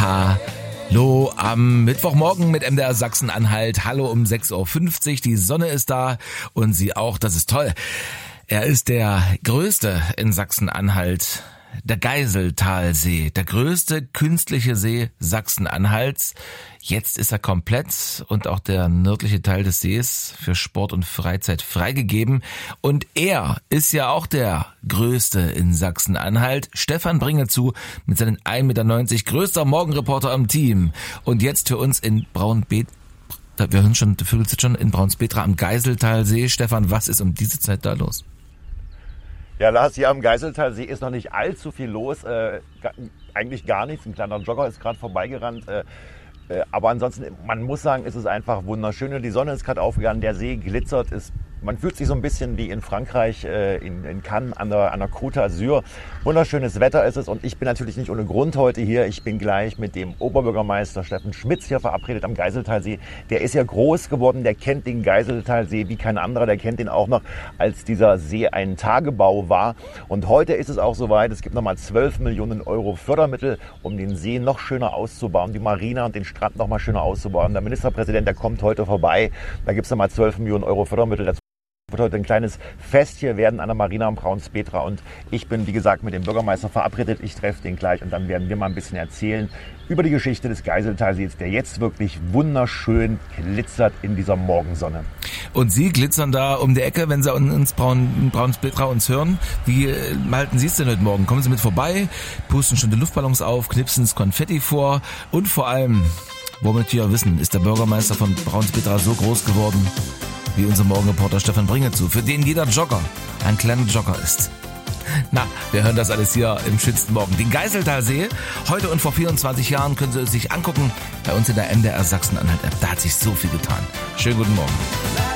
Hallo am Mittwochmorgen mit MDR Sachsen-Anhalt. Hallo um 6.50 Uhr. Die Sonne ist da und Sie auch. Das ist toll. Er ist der größte in Sachsen-Anhalt. Der Geiseltalsee, der größte künstliche See Sachsen-Anhalts. Jetzt ist er komplett und auch der nördliche Teil des Sees für Sport und Freizeit freigegeben. Und er ist ja auch der größte in Sachsen-Anhalt. Stefan Bringezu mit seinen 1,90 Meter, größter Morgenreporter im Team. Und jetzt für uns in Braunbetra, wir hören schon, die Vögel sind schon in Braunsbetra am Geiseltalsee. Stefan, was ist um diese Zeit da los? Ja, Lars, hier am Geiseltalsee ist noch nicht allzu viel los, eigentlich gar nichts. Ein kleiner Jogger ist gerade vorbeigerannt, aber ansonsten, man muss sagen, ist es einfach wunderschön. Die Sonne ist gerade aufgegangen, der See glitzert, man fühlt sich so ein bisschen wie in Frankreich, in Cannes an der Côte d'Azur. Wunderschönes Wetter ist es und ich bin natürlich nicht ohne Grund heute hier. Ich bin gleich mit dem Oberbürgermeister Steffen Schmitz hier verabredet am Geiseltalsee. Der ist ja groß geworden, der kennt den Geiseltalsee wie kein anderer. Der kennt ihn auch noch, als dieser See ein Tagebau war. Und heute ist es auch soweit, es gibt nochmal 12 Millionen Euro Fördermittel, um den See noch schöner auszubauen, die Marina und den Strand noch mal schöner auszubauen. Der Ministerpräsident, der kommt heute vorbei. Da gibt es nochmal 12 Millionen Euro Fördermittel. Das wird heute ein kleines Fest hier werden an der Marina am Braunsbetra und ich bin, wie gesagt, mit dem Bürgermeister verabredet. Ich treffe den gleich und dann werden wir mal ein bisschen erzählen über die Geschichte des Geiseltalsees, der jetzt wirklich wunderschön glitzert in dieser Morgensonne. Und Sie glitzern da um die Ecke, wenn Sie ins Braunsbetra uns hören. Wie halten Sie es denn heute Morgen? Kommen Sie mit vorbei, pusten schon die Luftballons auf, knipsen das Konfetti vor und vor allem, womit wir wissen, ist der Bürgermeister von Braunsbetra so groß geworden, wie unser Morgenreporter Stefan Bringezu, für den jeder Jogger ein kleiner Jogger ist. Na, wir hören das alles hier im schönsten Morgen. Den Geiseltalsee, heute und vor 24 Jahren können Sie es sich angucken, bei uns in der MDR Sachsen-Anhalt App. Da hat sich so viel getan. Schönen guten Morgen.